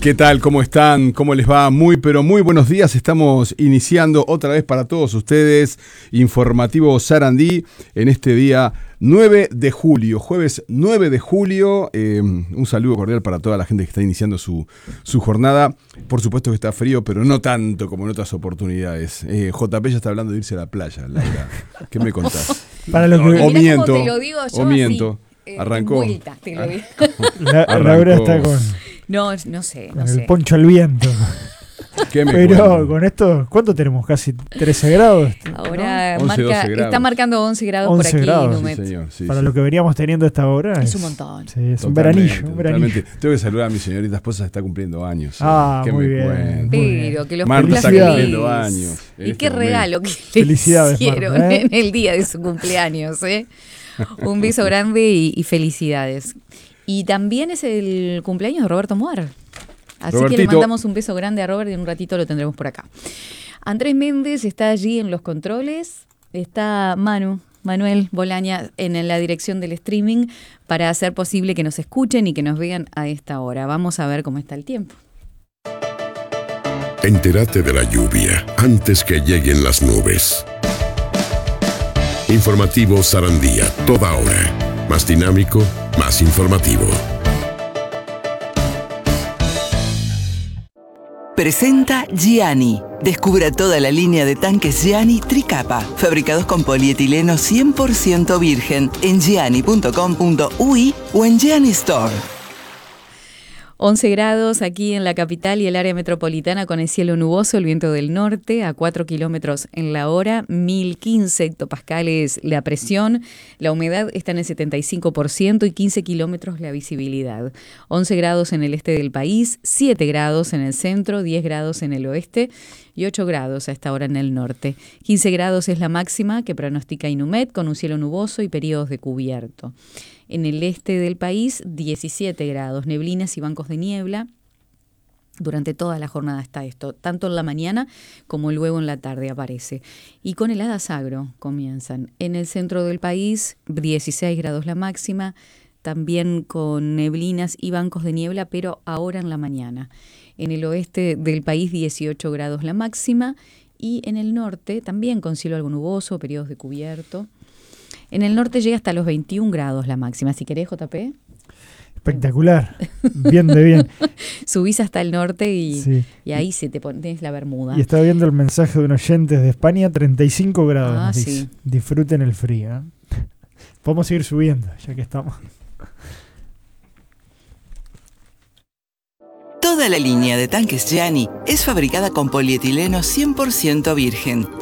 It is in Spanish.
¿Qué tal? ¿Cómo están? ¿Cómo les va? Muy, pero muy buenos días. Estamos iniciando otra vez para todos ustedes Informativo Sarandí en este día 9 de julio, jueves 9 de julio. Un saludo cordial para toda la gente que está iniciando su jornada. Por supuesto que está frío, pero no tanto como en otras oportunidades. JP ya está hablando de irse a la playa, Laura. ¿Qué me contás? Para lo que... O miento. Te lo digo yo O miento. así, Arrancó. vuelta, te lo digo. Laura está con No sé. el poncho al viento. ¿Qué me Pero cuentan? con esto, ¿cuánto tenemos? Casi 13 grados. Ahora 11, 12 grados. está marcando 11 grados 11 por aquí, grados. Numet. Sí, señor. Sí, Para sí. lo que veníamos teniendo hasta ahora. Es un montón. Sí, es un Totalmente, veranillo. Un veranillo. totalmente. Tengo que saludar a mi señorita esposa que está cumpliendo años. Ah, ¿Qué muy me bien. cuentan? Muy bien. Pero que los Marta cumpla está feliz. cumpliendo años. en Y este qué momento. regalo que le Felicidades, hicieron Marta, ¿eh? en el día de su cumpleaños. Un beso grande y felicidades. Y también es el cumpleaños de Roberto Muar. Así que le Robertito. mandamos un beso grande a Robert y en un ratito lo tendremos por acá. Andrés Méndez está allí en los controles. Está Manuel Bolaña en la dirección del streaming para hacer posible que nos escuchen y que nos vean a esta hora. Vamos a ver cómo está el tiempo. Entérate de la lluvia antes que lleguen las nubes. Informativo Sarandía, toda hora. Más dinámico, más informativo. Presenta Gianni. Descubra toda la línea de tanques Gianni Tricapa, fabricados con polietileno 100% virgen en gianni.com.ui o en Gianni Store. 11 grados aquí en la capital y el área metropolitana con el cielo nuboso, el viento del norte a 4 kilómetros en la hora, 1015 hectopascales la presión, la humedad está en el 75% y 15 kilómetros la visibilidad. 11 grados en el este del país, 7 grados en el centro, 10 grados en el oeste y 8 grados a esta hora en el norte. 15 grados es la máxima que pronostica Inumet con un cielo nuboso y periodos de cubierto. En el este del país, 17 grados, neblinas y bancos de niebla. Durante toda la jornada está esto, tanto en la mañana como luego en la tarde aparece. Y con heladas agro comienzan. En el centro del país, 16 grados la máxima, también con neblinas y bancos de niebla, pero ahora en la mañana. En el oeste del país, 18 grados la máxima. Y en el norte, también con cielo algo nuboso, periodos de cubierto. En el norte llega hasta los 21 grados la máxima. Si querés, JP. Espectacular. Bien de bien. Subís hasta el norte y, Sí. y ahí se te pones la bermuda. Y estaba viendo el mensaje de un oyente de España, 35 grados. Ah, nos dice. sí. Disfruten el frío. Podemos seguir subiendo, ya que estamos. Toda la línea de tanques Gianni es fabricada con polietileno 100% virgen.